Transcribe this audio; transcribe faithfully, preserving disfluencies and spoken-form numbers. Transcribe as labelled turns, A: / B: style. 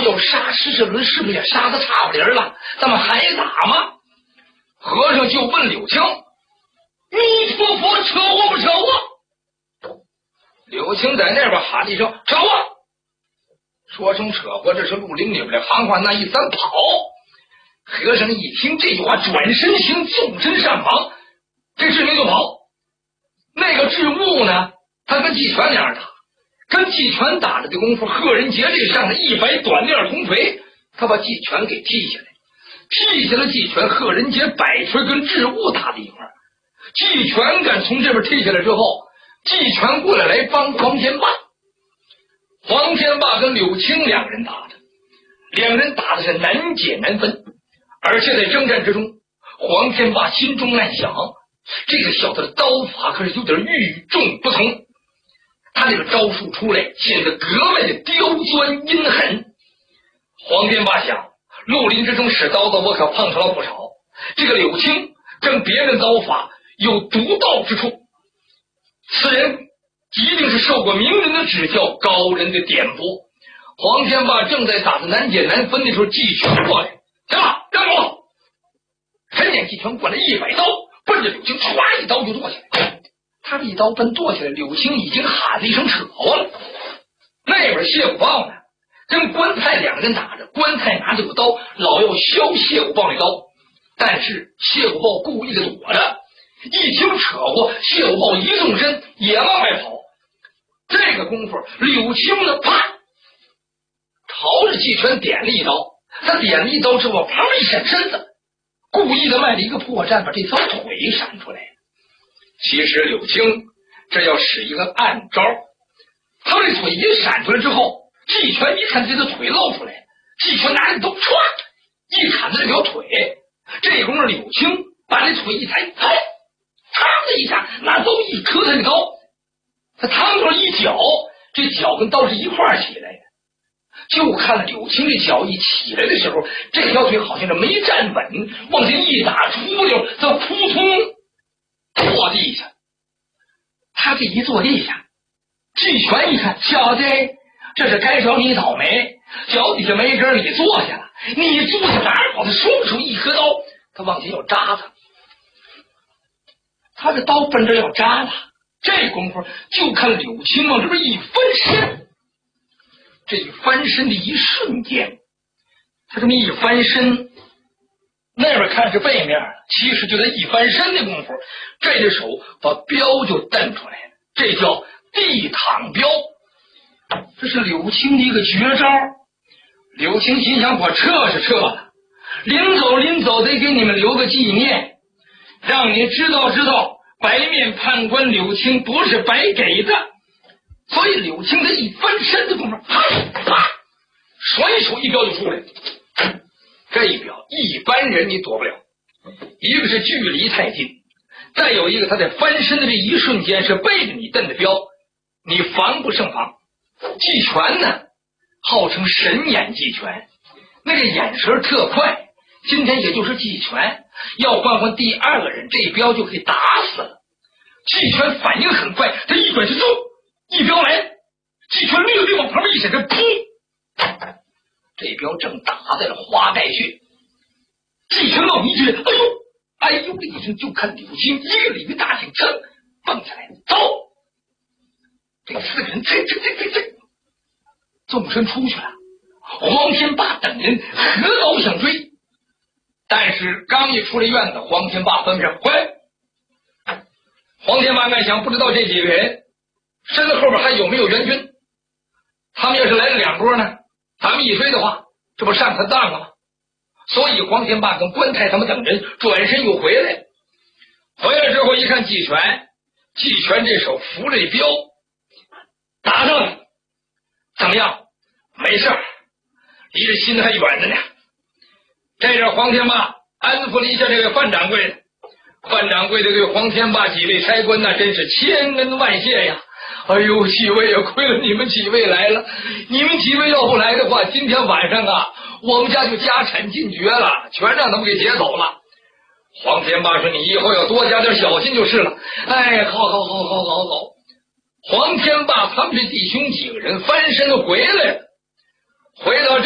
A: 要杀石世伦是不是也杀的差不离了？咱们还打吗？和尚就问柳青：弥陀佛，扯我不扯我？柳青在那边喊了一声：扯我！说声扯我，这是绿林里边的行话，那一三跑。和尚一听这句话，转身行，纵身上房，这志明就跑。那个智木呢，他跟季全那样打，跟季全打了的功夫，贺仁杰这上来一摆短链红腿，他把季全给踢下来，踢下了季全，贺仁杰摆锤跟智木打在一块儿。季全敢从这边踢下来之后，季全过来来帮黄天霸。黄天霸跟柳青两个人打的，两人打的是难解难分，而且在征战之中，黄天霸心中暗想，这个小子的刀法可是有点与众不同，他这个招数出来显得格外的刁钻阴狠。黄天霸想，绿林之中使刀子我可碰上了不少，这个柳青跟别人刀法有独到之处，此人一定是受过名人的指教，高人的点拨。黄天霸正在打的难解难分的时候，季全过来，行了，让我！陈见季全过来一摆刀，奔着柳青唰一刀就剁下来。他这一刀奔剁下来，柳青已经喊了一声扯我了。那边谢虎豹呢，跟关泰两个人打着，关泰拿着个刀，老要削谢虎豹那刀，但是谢虎豹故意的躲着。一听扯过，谢虎豹一纵身也往外跑。这个功夫，柳青呢，啪，朝着季全点了一刀。他点了一刀之后，旁边一闪身子，故意的卖了一个破绽，把这条腿闪出来。其实柳青这要使一个暗招，他这腿一闪出来之后，季全一看这个腿露出来，季全拿着刀唰一砍他这条腿。这功夫柳青把这腿一抬，哎，嘡的一下拿刀一磕他这刀，他堂头一脚，这脚跟刀是一块儿起来的。就看柳青这脚一起来的时候，这条腿好像是没站稳，往前一打出溜，他扑通坐地下。他这一坐地下，季全一看，小子，这是该找你倒霉，脚底下没根你坐下了，你坐下哪儿跑？他双手一合刀，他往前要扎他，他这刀奔着要扎他。这功夫就看柳青往这边一翻身，这一翻身的一瞬间，他这么一翻身，那边看是背面，其实就在一翻身的功夫，这只手把镖就蹬出来了，这叫地躺镖。这是柳青的一个绝招。柳青心想，我撤是撤了，临走临走得给你们留个纪念，让你知道知道白面判官柳青不是白给的。所以柳青他一翻身的功夫，啪啪，甩手一镖就出来。这一镖一般人你躲不了，一个是距离太近，再有一个他在翻身的这一瞬间是背着你蹬的镖，你防不胜防。季全呢，号称神眼季全，那个眼神特快，今天也就是季全要换换第二个人，这一镖就可以打死了。季全反应很快，他一转身，一镖来，季全略略往旁边一闪身，噗，这镖正打在了花盖穴。季全老一觉，哎呦哎呦的一声，就看柳青一个鲤鱼大挺噌蹦起来，走！这四个人噌噌噌噌噌纵身出去了。黄天霸等人合刀想追，但是刚一出了院子，黄天霸分上，回来。黄天霸暗想，不知道这几个人身子后边还有没有援军，他们要是来了两波呢，咱们一追的话，这不上他当了吗？所以黄天霸跟关泰他们等人转身又回来了。回来之后一看季全，季全这手扶着镖打上来，怎么样？没事，离着心还远着呢。这是黄天霸安抚了一下这个范掌柜的，范掌柜的对黄天霸几位差官那真是千恩万谢呀！哎呦，几位也亏了你们几位来了，你们几位要不来的话，今天晚上啊，我们家就家产尽绝了，全让他们给劫走了。黄天霸说：“你以后要多加点小心就是了。”哎，好好好好好好。黄天霸他们这弟兄几个人翻身回来了，回到这